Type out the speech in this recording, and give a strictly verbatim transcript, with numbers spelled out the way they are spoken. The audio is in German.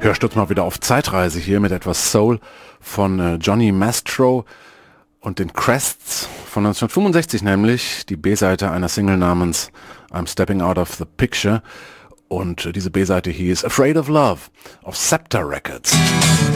Ja, stürzt mal wieder auf Zeitreise hier mit etwas Soul von äh, Johnny Mastro und den Crests von neunzehnhundertfünfundsechzig, nämlich die B-Seite einer Single namens I'm Stepping Out of the Picture, und äh, diese B-Seite hieß Afraid of Love auf Scepter Records.